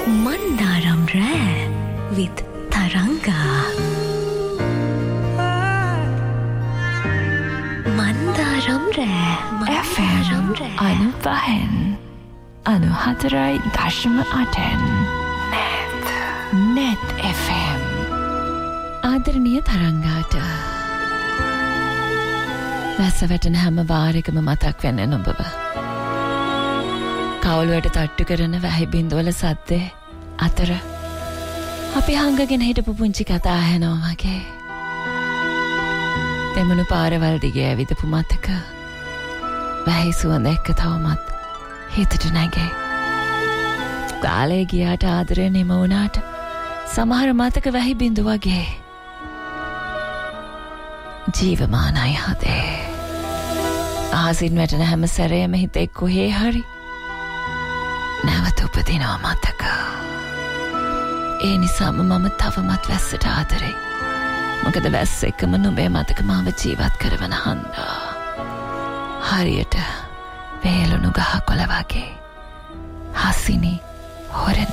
Mandaram Rare with Taranga. Mandaram Rare FM Anupahen Anuhatarai Dashma Aten Net FM ආදරණීය තරංගාට වැස්ස වැටෙන හැම වාරයකම මතක් වෙන්නේ නුඹව. කවුළුවට තට්ටු කරන වැහි බින්දුවල සද්දේ අතර අපි හංගගෙන හිටපු පුංචි කතා ඇහෙනවා වගේ. දෙමණු පාරවල් දිගේ ඇවිදපු මතක වැහි සුවඳ එක්ක තවමත් හිතට නැගේ. කාලේ ගියාට ආදරේ නිම වුණාට සමහර මතක වැහි බින්දු වගේ ජීවමානයි හදේ. ආසින් වැටෙන හැම සැරේම හිතේ කොහේ හරි නැවත උපදිනවා මතක. ඒ නිසාම මම තවමත් වැස්සට ආදරෙයි. මොකද වැස්ස එක්කම නුඹේ මතක මාව ජීවත් කරවන හන්දා. හරියට වේලුණු ගහකොළ වගේ හසිනි හොරෙන්